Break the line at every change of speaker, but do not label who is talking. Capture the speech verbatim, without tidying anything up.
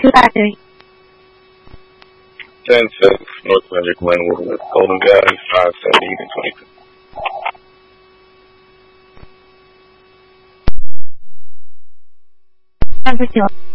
two factory.
ten six, North Atlantic Glenwood, Golden Valley, five seventy and twenty-two.
Number two.